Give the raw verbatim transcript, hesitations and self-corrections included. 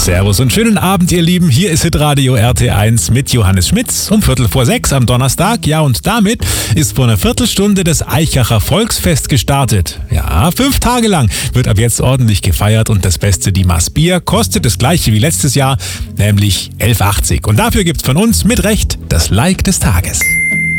Servus und schönen Abend, ihr Lieben. Hier ist Hitradio R T eins mit Johannes Schmitz um Viertel vor sechs am Donnerstag. Ja, und damit ist vor einer Viertelstunde das Aichacher Volksfest gestartet. Ja, fünf Tage lang wird ab jetzt ordentlich gefeiert und das Beste, die Maß Bier, kostet das gleiche wie letztes Jahr, nämlich elf achtzig. Und dafür gibt's von uns mit Recht das Like des Tages.